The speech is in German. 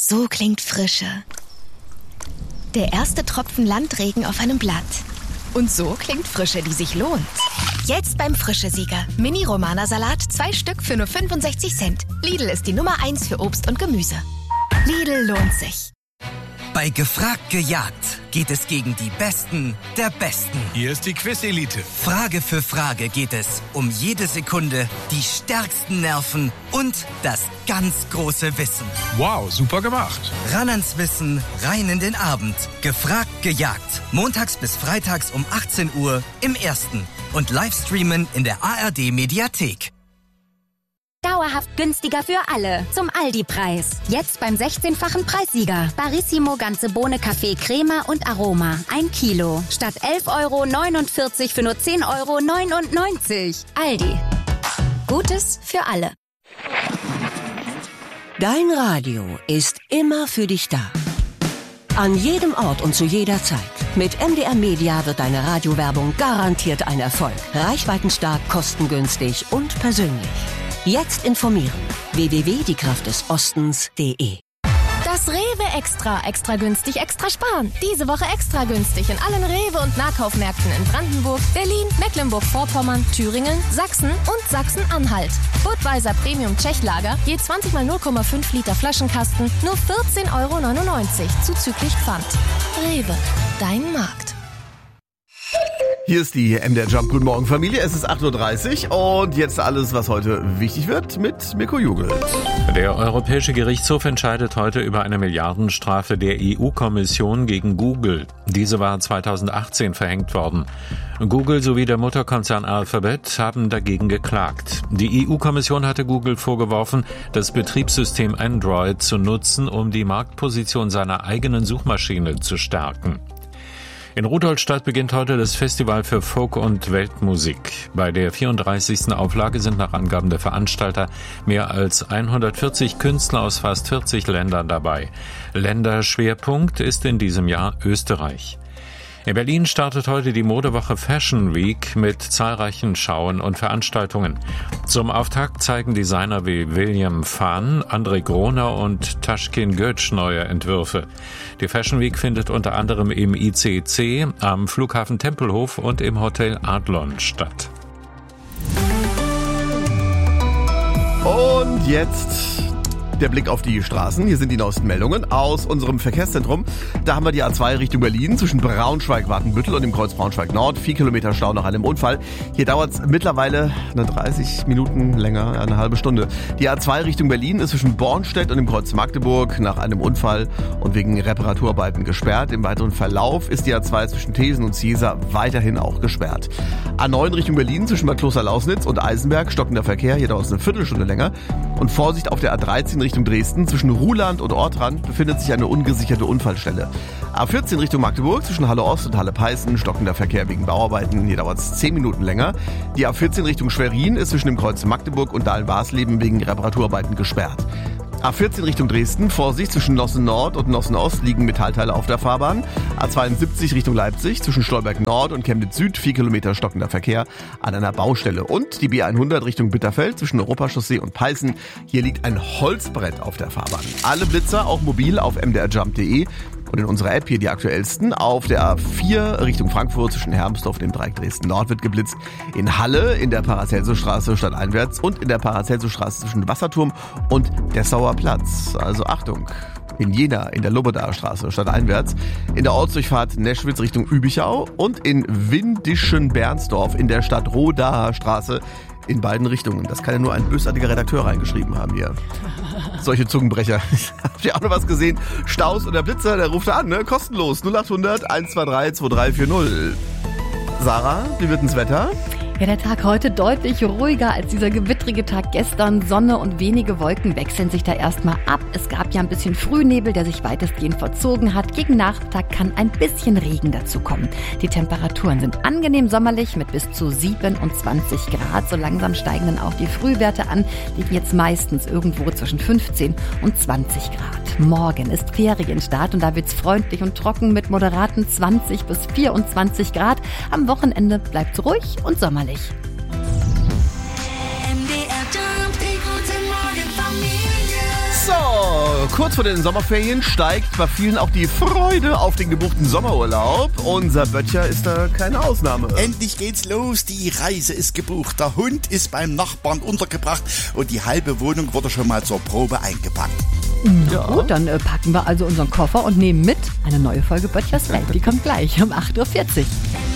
So klingt Frische. Der erste Tropfen Landregen auf einem Blatt. Und so klingt Frische, die sich lohnt. Jetzt beim Frische-Sieger. Mini-Romana-Salat, 2 Stück für nur 65 Cent. Lidl ist die Nummer 1 für Obst und Gemüse. Lidl lohnt sich. Bei Gefragt gejagt geht es gegen die Besten der Besten. Hier ist die Quiz-Elite. Frage für Frage geht es um jede Sekunde, die stärksten Nerven und das ganz große Wissen. Wow, super gemacht. Ran ans Wissen, rein in den Abend. Gefragt gejagt. Montags bis freitags um 18 Uhr im Ersten. Und Livestreamen in der ARD-Mediathek. Dauerhaft günstiger für alle. Zum Aldi-Preis. Jetzt beim 16-fachen Preissieger. Barissimo ganze Bohne Kaffee Crema und Aroma. 1 Kilo. Statt 11,49 € für nur 10,99 €. Aldi. Gutes für alle. Dein Radio ist immer für dich da. An jedem Ort und zu jeder Zeit. Mit MDR Media wird deine Radiowerbung garantiert ein Erfolg. Reichweitenstark, kostengünstig und persönlich. Jetzt informieren. www.diekraftdesostens.de. Das Rewe Extra. Extra günstig, extra sparen. Diese Woche extra günstig in allen Rewe- und Nahkaufmärkten in Brandenburg, Berlin, Mecklenburg-Vorpommern, Thüringen, Sachsen und Sachsen-Anhalt. Budweiser Premium Tschechlager, je 20 mal 0,5 Liter Flaschenkasten, nur 14,99 € zuzüglich Pfand. Rewe, dein Markt. Hier ist die MDR Jump. Guten Morgen, Familie. Es ist 8:30 Uhr und jetzt alles, was heute wichtig wird, mit Mirko Jugel. Der Europäische Gerichtshof entscheidet heute über eine Milliardenstrafe der EU-Kommission gegen Google. Diese war 2018 verhängt worden. Google sowie der Mutterkonzern Alphabet haben dagegen geklagt. Die EU-Kommission hatte Google vorgeworfen, das Betriebssystem Android zu nutzen, um die Marktposition seiner eigenen Suchmaschine zu stärken. In Rudolstadt beginnt heute das Festival für Folk- und Weltmusik. Bei der 34. Auflage sind nach Angaben der Veranstalter mehr als 140 Künstler aus fast 40 Ländern dabei. Länderschwerpunkt ist in diesem Jahr Österreich. In Berlin startet heute die Modewoche Fashion Week mit zahlreichen Schauen und Veranstaltungen. Zum Auftakt zeigen Designer wie William Phan, André Groner und Taschkin Götsch neue Entwürfe. Die Fashion Week findet unter anderem im ICC, am Flughafen Tempelhof und im Hotel Adlon statt. Und jetzt der Blick auf die Straßen. Hier sind die neuesten Meldungen aus unserem Verkehrszentrum. Da haben wir die A2 Richtung Berlin zwischen Braunschweig-Watenbüttel und dem Kreuz Braunschweig-Nord. 4 Kilometer Stau nach einem Unfall. Hier dauert es mittlerweile 30 Minuten länger, eine halbe Stunde. Die A2 Richtung Berlin ist zwischen Bornstedt und dem Kreuz Magdeburg nach einem Unfall und wegen Reparaturarbeiten gesperrt. Im weiteren Verlauf ist die A2 zwischen Thesen und Ziesa weiterhin auch gesperrt. A9 Richtung Berlin zwischen Bad Kloster-Lausnitz und Eisenberg stockender Verkehr. Hier dauert es eine Viertelstunde länger. Und Vorsicht auf der A13 Richtung Dresden. Zwischen Ruhland und Ortrand befindet sich eine ungesicherte Unfallstelle. A14 Richtung Magdeburg zwischen Halle Ost und Halle Peißen stockender Verkehr wegen Bauarbeiten. Hier dauert es 10 Minuten länger. Die A14 Richtung Schwerin ist zwischen dem Kreuz Magdeburg und Dahlen-Warsleben wegen Reparaturarbeiten gesperrt. A14 Richtung Dresden, Vorsicht, zwischen Nossen Nord und Nossen Ost liegen Metallteile auf der Fahrbahn. A72 Richtung Leipzig, zwischen Stolberg Nord und Chemnitz Süd, 4 Kilometer stockender Verkehr an einer Baustelle. Und die B100 Richtung Bitterfeld, zwischen Europachaussee und Peißen. Hier liegt ein Holzbrett auf der Fahrbahn. Alle Blitzer, auch mobil, auf mdrjump.de. Und in unserer App hier die aktuellsten. Auf der A4 Richtung Frankfurt zwischen Hermsdorf und dem Dreieck Dresden-Nord wird geblitzt. In Halle in der Paracelsusstraße stadteinwärts und in der Paracelsusstraße zwischen Wasserturm und Dessauer Platz. Also Achtung. In Jena in der Lobodaer Straße stadteinwärts, in der Ortsdurchfahrt Neschwitz Richtung Übichau und in Windischen-Bernsdorf in der Stadt Rodaer Straße in beiden Richtungen. Das kann ja nur ein bösartiger Redakteur reingeschrieben haben hier. Solche Zungenbrecher. Habt ihr auch noch was gesehen? Staus oder Blitzer, der ruft an, ne? Kostenlos. 0800 123 2340. Sarah, wie wird denn das Wetter? Ja, der Tag heute deutlich ruhiger als dieser gewittrige Tag gestern. Sonne und wenige Wolken wechseln sich da erstmal ab. Es gab ja ein bisschen Frühnebel, der sich weitestgehend verzogen hat. Gegen Nachmittag kann ein bisschen Regen dazukommen. Die Temperaturen sind angenehm sommerlich mit bis zu 27 Grad. So langsam steigen dann auch die Frühwerte an, liegen jetzt meistens irgendwo zwischen 15 und 20 Grad. Morgen ist Ferienstart und da wird's freundlich und trocken mit moderaten 20 bis 24 Grad. Am Wochenende bleibt's ruhig und sommerlich. So, kurz vor den Sommerferien steigt bei vielen auch die Freude auf den gebuchten Sommerurlaub. Unser Böttcher ist da keine Ausnahme. Endlich geht's los, die Reise ist gebucht, der Hund ist beim Nachbarn untergebracht und die halbe Wohnung wurde schon mal zur Probe eingepackt. Ja. Gut, dann packen wir also unseren Koffer und nehmen mit. Eine neue Folge Böttchers Welt, die kommt gleich um 8.40 Uhr.